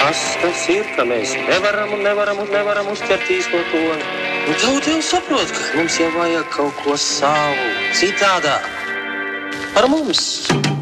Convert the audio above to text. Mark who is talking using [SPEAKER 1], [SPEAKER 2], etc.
[SPEAKER 1] Kas tas ir, ka mēs nevaram uzķertīs no to? Un tauta jau saprot, ka mums jau vajag kaut ko savu, citādāk. Par mums.